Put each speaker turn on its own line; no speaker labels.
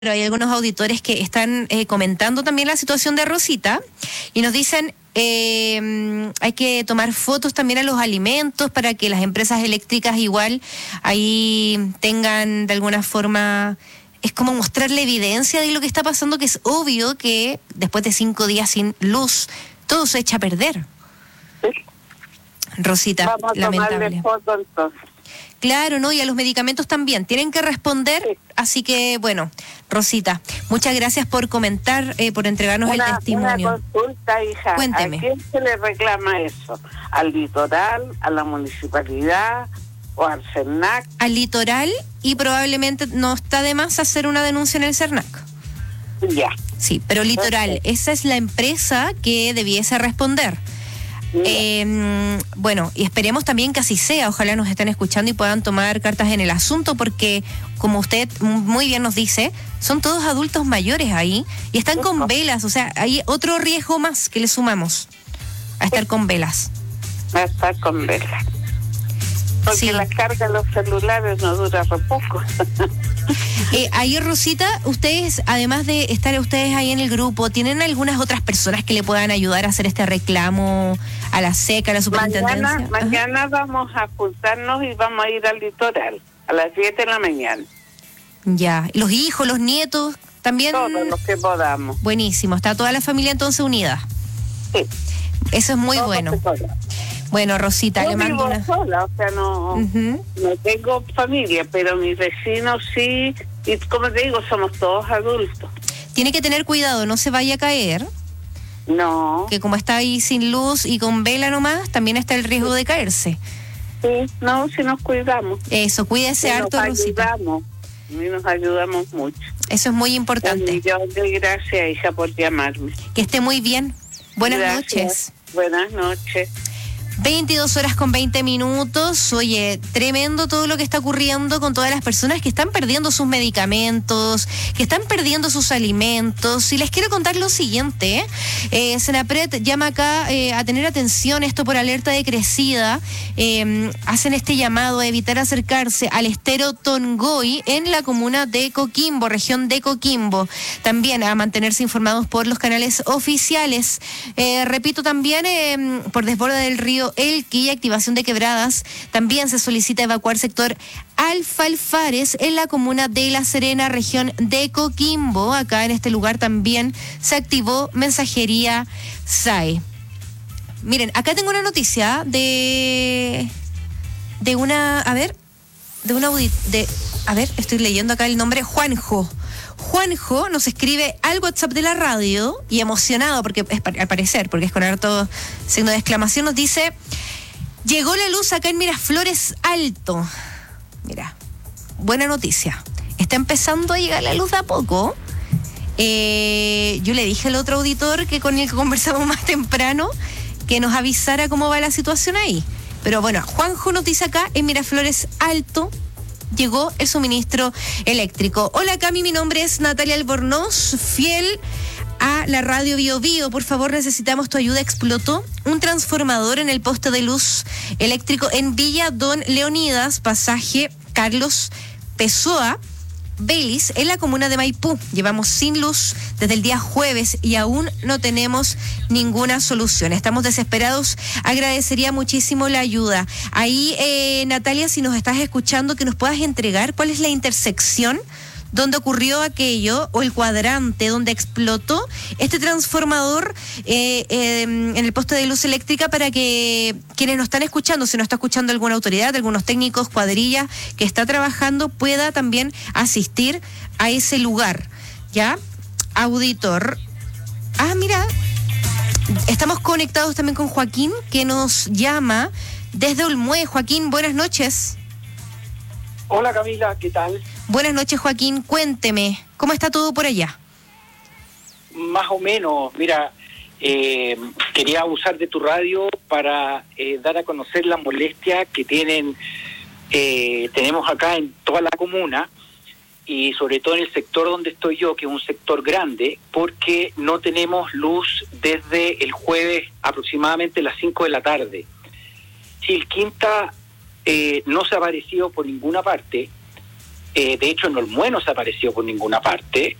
Pero hay algunos auditores que están comentando también la situación de Rosita y nos dicen hay que tomar fotos también a los alimentos para que las empresas eléctricas igual ahí tengan de alguna forma, es como mostrarle evidencia de lo que está pasando, que es obvio que después de 5 días sin luz todo se echa a perder. Rosita,
vamos a
lamentable.
tomarle foto entonces.
Claro, ¿no? Y a los medicamentos también. Tienen que responder. Sí. Así que, bueno, Rosita, muchas gracias por comentar, por entregarnos el testimonio.
Una consulta, hija.
Cuénteme.
¿A quién se le reclama eso? ¿Al litoral, a la municipalidad o al CERNAC?
Al litoral, y probablemente no está de más hacer una denuncia en el CERNAC.
Ya.
Sí, pero litoral, esa es la empresa que debiese responder. Bueno, y esperemos también que así sea. Ojalá nos estén escuchando y puedan tomar cartas en el asunto, porque como usted muy bien nos dice, son todos adultos mayores ahí y están con velas. O sea, hay otro riesgo más que le sumamos a estar con velas.
A estar con velas. Porque sí, la carga de los celulares no dura re poco.
Ahí, Rosita, ustedes, además de estar ustedes ahí en el grupo, ¿tienen algunas otras personas que le puedan ayudar a hacer este reclamo a la SECA, a la superintendencia?
Mañana vamos a juntarnos y vamos a ir al litoral a las 7 de la mañana.
Ya, los hijos, los nietos, también.
Todos los que podamos.
Buenísimo, está toda la familia entonces unida.
Sí.
Eso es muy
todos
bueno. Bueno, Rosita, le mando
una... sola, o sea, no tengo familia, pero mis vecinos sí, y como te digo, somos todos adultos.
Tiene que tener cuidado, no se vaya a caer.
No.
Que como está ahí sin luz y con vela nomás, también está el riesgo de caerse.
Sí, no, si nos cuidamos.
Eso, cuídese harto, Rosita.
Nos ayudamos mucho.
Eso es muy importante.
Un millón de gracias, hija, por llamarme.
Que esté muy bien. Buenas noches.
Buenas noches.
22:20. Oye, tremendo todo lo que está ocurriendo con todas las personas que están perdiendo sus medicamentos, que están perdiendo sus alimentos. Y les quiero contar lo siguiente, Senapred llama acá a tener atención, esto por alerta de crecida. Hacen este llamado a evitar acercarse al estero Tongoy en la comuna de Coquimbo, región de Coquimbo. También a mantenerse informados por los canales oficiales. Repito también, por desborde del río Elqui, activación de quebradas. También se solicita evacuar sector Alfalfares en la comuna de La Serena, región de Coquimbo. Acá en este lugar también se activó mensajería SAE. Miren, acá tengo una noticia de una, a ver, estoy leyendo acá el nombre, Juanjo nos escribe al WhatsApp de la radio y emocionado, porque es al parecer, porque es con harto signo de exclamación, nos dice: llegó la luz acá en Miraflores Alto. Mira, buena noticia. Está empezando a llegar la luz de a poco. Yo le dije al otro auditor que con el que conversamos más temprano que nos avisara cómo va la situación ahí. Pero bueno, Juanjo nos dice acá en Miraflores Alto llegó el suministro eléctrico. Hola, Cami, mi nombre es Natalia Albornoz, fiel a la radio Bio Bio. Por favor, necesitamos tu ayuda. Explotó un transformador en el poste de luz eléctrico en Villa Don Leonidas, pasaje Carlos Pessoa, Belis, en la comuna de Maipú. Llevamos sin luz desde el día jueves y aún no tenemos ninguna solución. Estamos desesperados. Agradecería muchísimo la ayuda. Ahí, Natalia, si nos estás escuchando, que nos puedas entregar cuál es la intersección donde ocurrió aquello, o el cuadrante donde explotó este transformador en el poste de luz eléctrica, para que quienes nos están escuchando, si nos está escuchando alguna autoridad, algunos técnicos, cuadrilla que está trabajando, pueda también asistir a ese lugar. ¿Ya? Auditor. Mira, estamos conectados también con Joaquín, que nos llama desde Olmué. Joaquín, buenas noches.
Hola, Camila, ¿qué tal?
Buenas noches, Joaquín. Cuénteme, ¿cómo está todo por allá?
Más o menos, mira, quería usar de tu radio para dar a conocer la molestia que tenemos acá en toda la comuna, y sobre todo en el sector donde estoy yo, que es un sector grande, porque no tenemos luz desde el jueves aproximadamente las 5 de la tarde. Chilquinta no se ha aparecido por ninguna parte. De hecho, en Olmué no se apareció por ninguna parte.